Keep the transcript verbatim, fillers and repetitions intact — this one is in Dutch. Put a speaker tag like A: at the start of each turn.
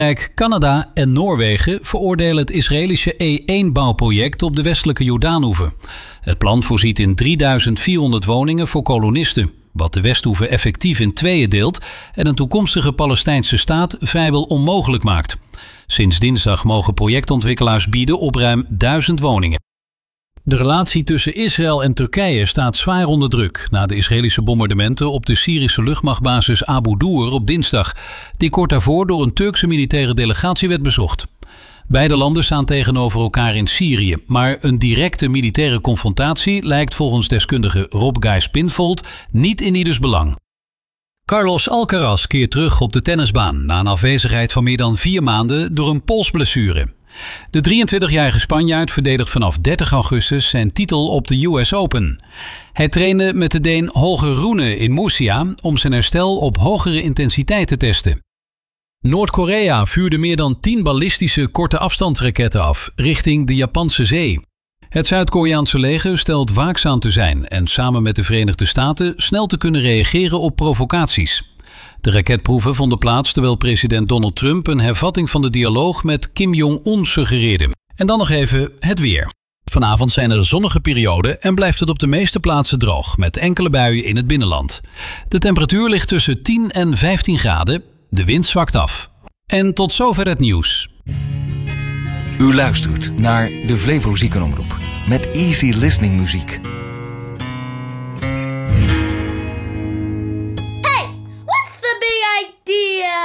A: Canada en Noorwegen veroordelen het Israëlische E één bouwproject op de westelijke Jordaanoever. Het plan voorziet in drieduizend vierhonderd woningen voor kolonisten, wat de Westhoever effectief in tweeën deelt en een toekomstige Palestijnse staat vrijwel onmogelijk maakt. Sinds dinsdag mogen projectontwikkelaars bieden op ruim duizend woningen. De relatie tussen Israël en Turkije staat zwaar onder druk na de Israëlische bombardementen op de Syrische luchtmachtbasis Abu Dur op dinsdag, die kort daarvoor door een Turkse militaire delegatie werd bezocht. Beide landen staan tegenover elkaar in Syrië, maar een directe militaire confrontatie lijkt volgens deskundige Rob Gijs-Pinfold niet in ieders belang. Carlos Alcaraz keert terug op de tennisbaan na een afwezigheid van meer dan vier maanden door een polsblessure. De drieëntwintigjarige Spanjaard verdedigt vanaf dertig augustus zijn titel op de U S Open. Hij trainde met de Deen Holger Rune in Murcia om zijn herstel op hogere intensiteit te testen. Noord-Korea vuurde meer dan tien ballistische korte afstandsraketten af richting de Japanse zee. Het Zuid-Koreaanse leger stelt waakzaam te zijn en samen met de Verenigde Staten snel te kunnen reageren op provocaties. De raketproeven vonden plaats terwijl president Donald Trump een hervatting van de dialoog met Kim Jong-un suggereerde. En dan nog even het weer. Vanavond zijn er zonnige perioden en blijft het op de meeste plaatsen droog, met enkele buien in het binnenland. De temperatuur ligt tussen tien en vijftien graden, de wind zwakt af. En tot zover het nieuws.
B: U luistert naar de Flevo Ziekenomroep met easy listening muziek.